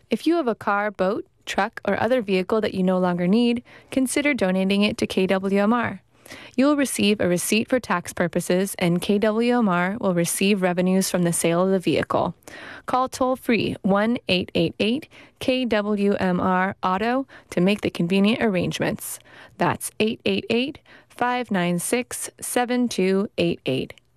If you have a car, boat, truck, or other vehicle that you no longer need, consider donating it to KWMR. You will receive a receipt for tax purposes, and KWMR will receive revenues from the sale of the vehicle. Call toll-free 1-888-KWMR-AUTO to make the convenient arrangements. That's 888-596-7288.